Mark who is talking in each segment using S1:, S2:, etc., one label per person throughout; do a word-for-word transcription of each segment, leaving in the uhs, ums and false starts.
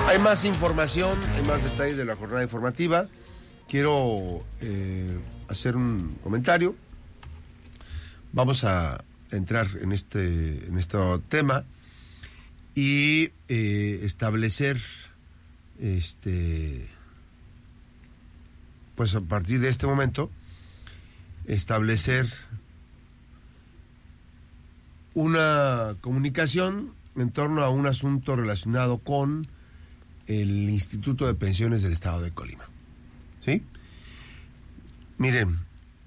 S1: Hay más información, hay más detalles de la jornada informativa. Quiero eh, hacer un comentario. Vamos a entrar en este, en este tema y eh, establecer, este, pues a partir de este momento, establecer una comunicación en torno a un asunto relacionado con el Instituto de Pensiones del Estado de Colima. ¿Sí? Miren,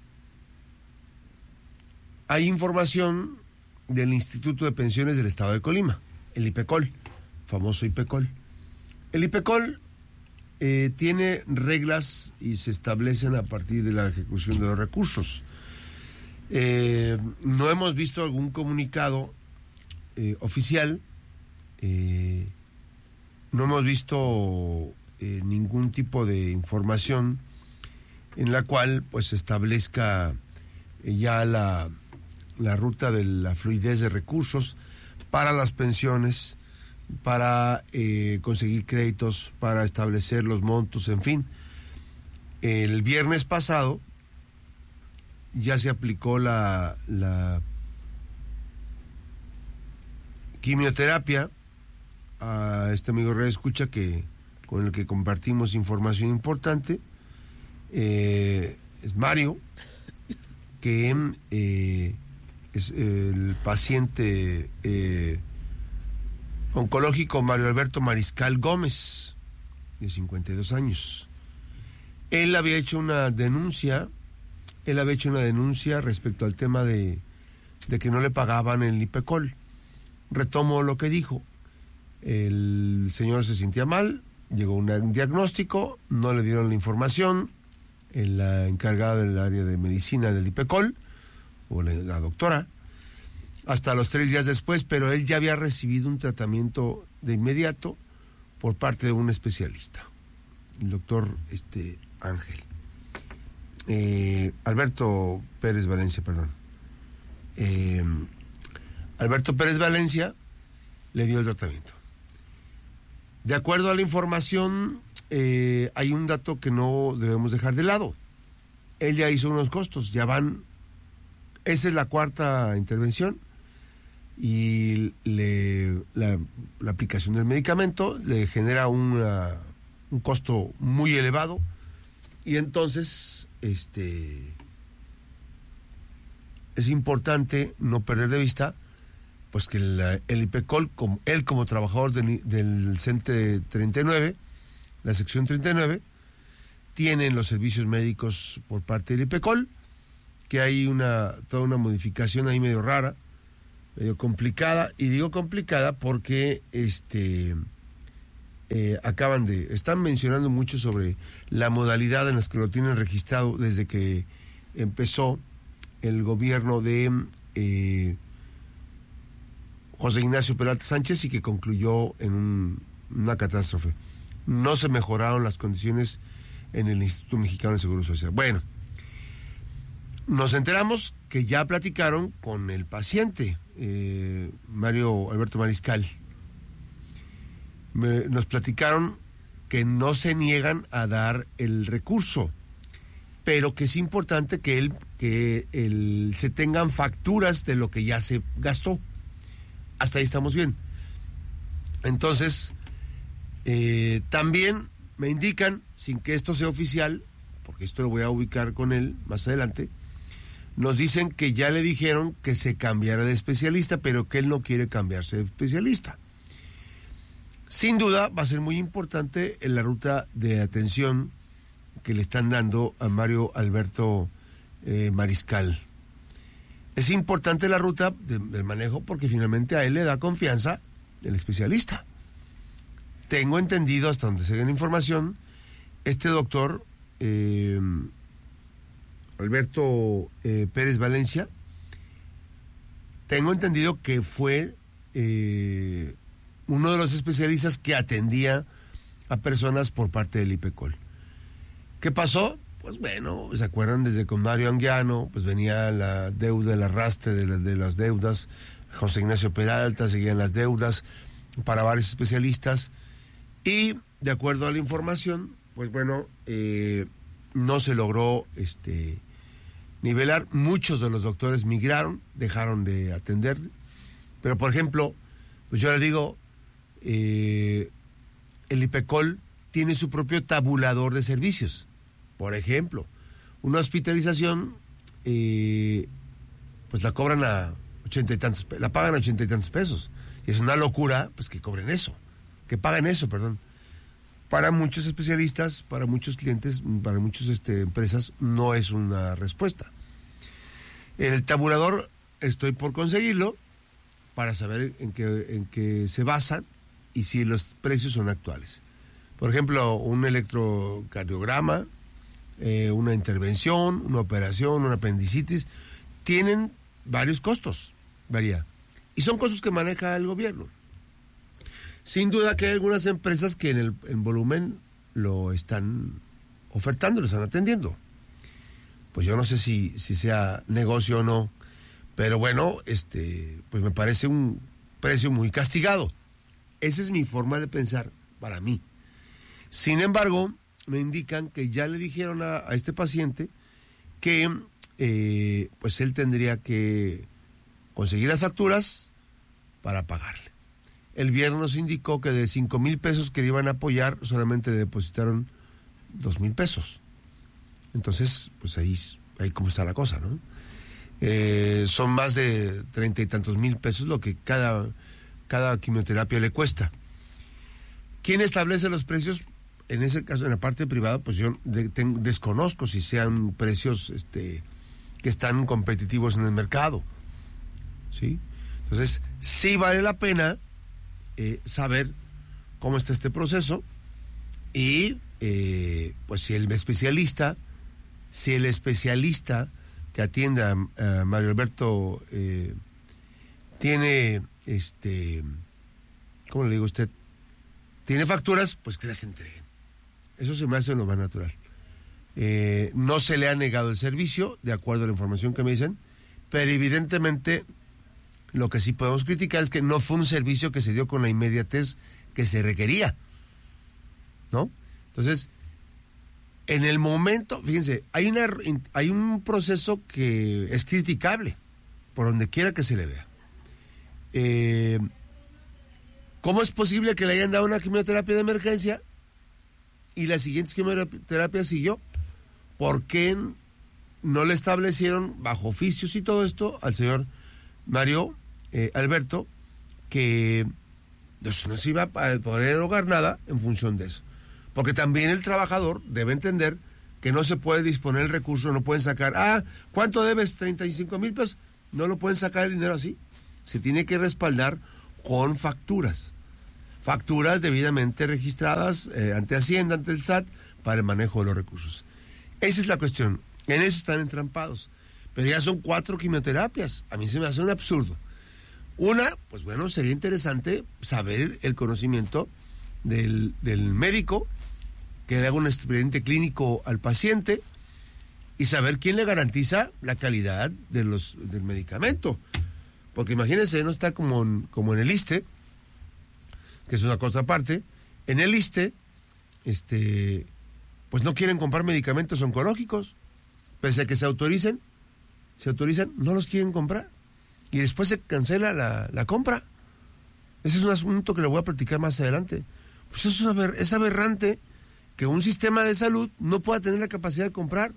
S1: hay información del Instituto de Pensiones del Estado de Colima, el IPECOL, famoso IPECOL. El IPECOL eh, tiene reglas y se establecen a partir de la ejecución de los recursos. Eh, no hemos visto algún comunicado eh, oficial, eh, no hemos visto eh, ningún tipo de información en la cual pues se establezca eh, ya la, la ruta de la fluidez de recursos para las pensiones, para eh, conseguir créditos, para establecer los montos, en fin. El viernes pasado ya se aplicó la, la quimioterapia a este amigo Radio Escucha que, con el que compartimos información importante. Eh, es Mario, que eh, es el paciente eh, oncológico Mario Alberto Mariscal Gómez, de cincuenta y dos años. Él había hecho una denuncia Él había hecho una denuncia respecto al tema de, de que no le pagaban el IPECOL. Retomo lo que dijo. El señor se sentía mal, llegó un diagnóstico, no le dieron la información. La encargada del área de medicina del IPECOL, o la, la doctora, hasta los tres días después, pero él ya había recibido un tratamiento de inmediato por parte de un especialista, el doctor este, Ángel. Eh, Alberto Pérez Valencia, perdón. Eh, Alberto Pérez Valencia le dio el tratamiento. De acuerdo a la información, eh, hay un dato que no debemos dejar de lado. Él ya hizo unos costos, ya van. Esta es la cuarta intervención y le, la, la aplicación del medicamento le genera una, un costo muy elevado y entonces Este, es importante no perder de vista pues que la, el IPECOL, como, él como trabajador de, del CENTE treinta y nueve, la sección treinta y nueve, tienen los servicios médicos por parte del IPECOL, que hay una toda una modificación ahí medio rara, medio complicada, y digo complicada porque este Eh, acaban de, están mencionando mucho sobre la modalidad en la que lo tienen registrado desde que empezó el gobierno de eh, José Ignacio Peralta Sánchez y que concluyó en un, una catástrofe. No se mejoraron las condiciones en el Instituto Mexicano de Seguro Social. Bueno, nos enteramos que ya platicaron con el paciente, eh, Mario Alberto Mariscal. Me, nos platicaron que no se niegan a dar el recurso, pero que es importante que él, que el, se tengan facturas de lo que ya se gastó. Hasta ahí estamos bien. Entonces, eh, también me indican, sin que esto sea oficial, porque esto lo voy a ubicar con él más adelante, nos dicen que ya le dijeron que se cambiara de especialista, pero que él no quiere cambiarse de especialista. Sin duda va a ser muy importante en la ruta de atención que le están dando a Mario Alberto eh, Mariscal. Es importante la ruta de, del manejo porque finalmente a él le da confianza el especialista. Tengo entendido, hasta donde se ve la información, este doctor eh, Alberto eh, Pérez Valencia, tengo entendido que fue Eh, uno de los especialistas que atendía a personas por parte del IPECOL. ¿Qué pasó? Pues bueno, ¿se acuerdan? Desde con Mario Anguiano, pues venía la deuda, el arrastre de, la, de las deudas. José Ignacio Peralta, seguían las deudas para varios especialistas. Y de acuerdo a la información, pues bueno, eh, no se logró este, nivelar. Muchos de los doctores migraron, dejaron de atender. Pero, por ejemplo, pues yo le digo, eh, el IPECOL tiene su propio tabulador de servicios. Por ejemplo, una hospitalización, eh, pues la cobran a ochenta y tantos, la pagan a ochenta y tantos pesos. Y es una locura, pues que cobren eso, que paguen eso, perdón. Para muchos especialistas, para muchos clientes, para muchas este, empresas, no es una respuesta. El tabulador estoy por conseguirlo para saber en qué, en qué se basan y si los precios son actuales. Por ejemplo, un electrocardiograma, eh, una intervención, una operación, una apendicitis, tienen varios costos, varía. Y son costos que maneja el gobierno. Sin duda que hay algunas empresas que en el en volumen lo están ofertando, lo están atendiendo. Pues yo no sé si, si sea negocio o no, pero bueno, este, pues me parece un precio muy castigado. Esa es mi forma de pensar para mí. Sin embargo, me indican que ya le dijeron a, a este paciente que eh, pues él tendría que conseguir las facturas para pagarle. El viernes nos indicó que de cinco mil pesos que le iban a apoyar, solamente depositaron dos mil pesos. Entonces, pues ahí, ahí cómo está la cosa, ¿no? Eh, son más de treinta y tantos mil pesos lo que cada, cada quimioterapia le cuesta. ¿Quién establece los precios? En ese caso, en la parte privada, pues yo de, ten, desconozco si sean precios este, que están competitivos en el mercado, ¿sí? Entonces, sí vale la pena eh, saber cómo está este proceso y, eh, pues, si el especialista, si el especialista que atienda a, a Mario Alberto eh, tiene, este, ¿cómo le digo a usted? Tiene facturas, pues que las entreguen. Eso se me hace lo más natural. Eh, no se le ha negado el servicio, de acuerdo a la información que me dicen, pero evidentemente lo que sí podemos criticar es que no fue un servicio que se dio con la inmediatez que se requería, ¿no? Entonces, en el momento, fíjense, hay, una, hay un proceso que es criticable, por donde quiera que se le vea. Eh, ¿Cómo es posible que le hayan dado una quimioterapia de emergencia y la siguiente quimioterapia siguió? ¿Por qué no le establecieron bajo oficios y todo esto al señor Mario eh, Alberto que no, no se iba a poder erogar nada en función de eso? Porque también el trabajador debe entender que no se puede disponer el recurso, no pueden sacar, ah, ¿cuánto debes? treinta y cinco mil pesos. No lo pueden sacar el dinero así. Se tiene que respaldar con facturas. Facturas debidamente registradas eh, ante Hacienda, ante el S A T, para el manejo de los recursos. Esa es la cuestión. En eso están entrampados. Pero ya son cuatro quimioterapias. A mí se me hace un absurdo. Una, pues bueno, sería interesante saber el conocimiento del, del médico, que le haga un expediente clínico al paciente y saber quién le garantiza la calidad de los, del medicamento. Porque imagínense, no está como en, como en el ISSSTE, que es una cosa aparte. En el ISSSTE, este, pues no quieren comprar medicamentos oncológicos, pese a que se autoricen, se autorizan, no los quieren comprar. Y después se cancela la, la compra. Ese es un asunto que le voy a platicar más adelante. Pues eso es, aber, es aberrante que un sistema de salud no pueda tener la capacidad de comprar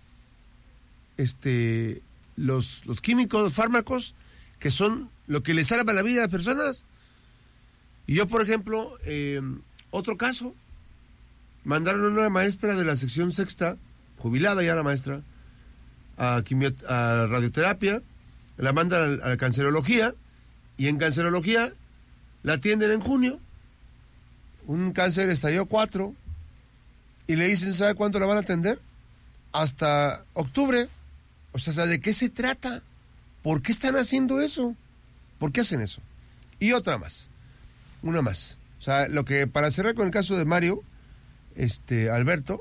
S1: este, los, los químicos, los fármacos, que son lo que les salva la vida a las personas. Y yo, por ejemplo, eh, otro caso, mandaron a una maestra de la sección sexta, jubilada ya la maestra, a, quimio, a radioterapia, la mandan a, a cancerología, y en cancerología la atienden en junio, un cáncer estadio cuatro, y le dicen, ¿sabe cuánto la van a atender? Hasta octubre. O sea, ¿de qué se trata? ¿Por qué están haciendo eso? ¿Por qué hacen eso? Y otra más, una más. O sea, lo que, para cerrar con el caso de Mario, este, Alberto,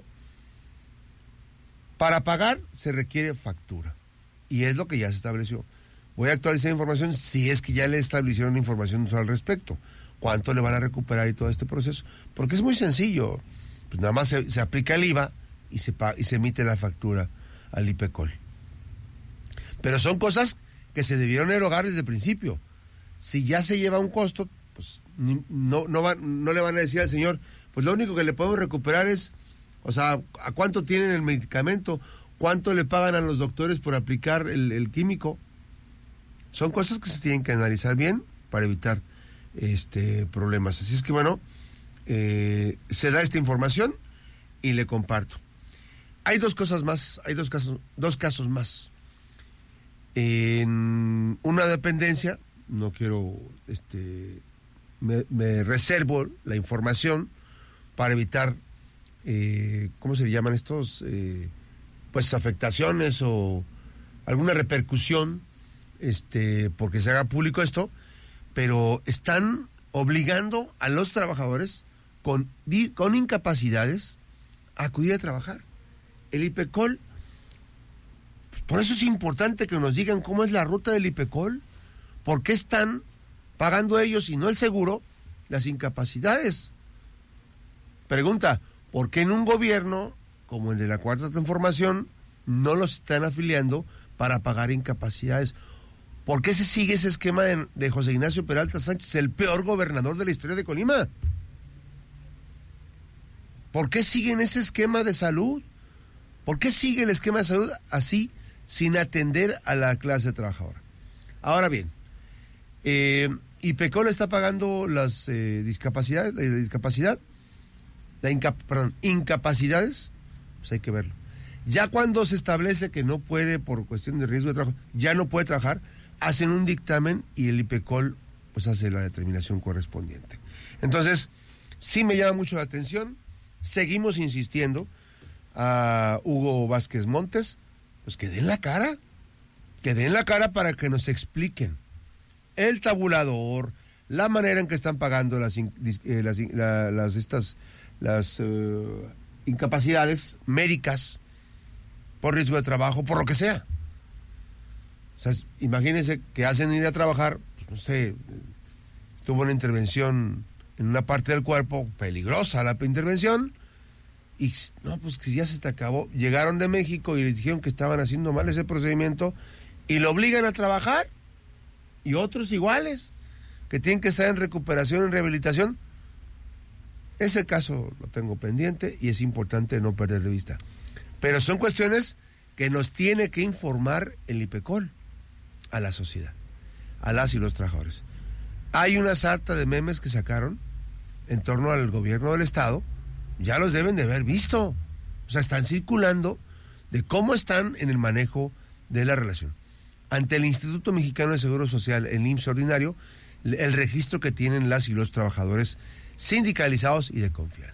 S1: para pagar se requiere factura. Y es lo que ya se estableció. Voy a actualizar información si es que ya le establecieron información al respecto. cuánto le van a recuperar y todo este proceso. Porque es muy sencillo. Pues nada más se, se aplica el I V A y se, y se emite la factura al IPECOL. Pero son cosas que se debieron erogar desde el principio. Si ya se lleva un costo, pues no, no, va, no le van a decir al señor, pues lo único que le podemos recuperar es, o sea, ¿a cuánto tienen el medicamento? ¿Cuánto le pagan a los doctores por aplicar el, el químico? Son cosas que se tienen que analizar bien para evitar este problemas. Así es que bueno, eh, se da esta información y le comparto. Hay dos cosas más, hay dos casos, dos casos más. En una dependencia, no quiero, este, me, me reservo la información para evitar, eh, ¿cómo se llaman estos? Eh, pues afectaciones o alguna repercusión, este, porque se haga público esto, pero están obligando a los trabajadores con, con incapacidades a acudir a trabajar. El IPECOL, por eso es importante que nos digan cómo es la ruta del IPECOL, por qué están pagando ellos y no el seguro las incapacidades. Pregunta, ¿por qué en un gobierno como el de la Cuarta Transformación no los están afiliando para pagar incapacidades? ¿Por qué se sigue ese esquema de, de José Ignacio Peralta Sánchez, el peor gobernador de la historia de Colima? ¿Por qué siguen ese esquema de salud? ¿Por qué sigue el esquema de salud así, sin atender a la clase trabajadora? Ahora bien, eh, IPECOL está pagando las eh, discapacidades, la discapacidad, la inca, perdón, incapacidades, pues hay que verlo. Ya cuando se establece que no puede, por cuestión de riesgo de trabajo, ya no puede trabajar, hacen un dictamen y el IPECOL pues hace la determinación correspondiente. Entonces, sí me llama mucho la atención, seguimos insistiendo a Hugo Vázquez Montes, pues que den la cara, que den la cara para que nos expliquen el tabulador, la manera en que están pagando las, eh, las, la, las estas las uh, incapacidades médicas por riesgo de trabajo, por lo que sea. O sea, imagínense que hacen ir a trabajar, pues, no sé, tuvo una intervención en una parte del cuerpo, peligrosa la intervención, y no, pues que ya se te acabó. Llegaron de México y les dijeron que estaban haciendo mal ese procedimiento y lo obligan a trabajar. Y otros iguales, que tienen que estar en recuperación, en rehabilitación. Ese caso lo tengo pendiente y es importante no perder de vista. Pero son cuestiones que nos tiene que informar el IPECOL a la sociedad, a las y los trabajadores. Hay una sarta de memes que sacaron en torno al gobierno del estado, ya los deben de haber visto. O sea, están circulando de cómo están en el manejo de la relación. Ante el Instituto Mexicano de Seguro Social, el I M S S ordinario, el registro que tienen las y los trabajadores sindicalizados y de confianza.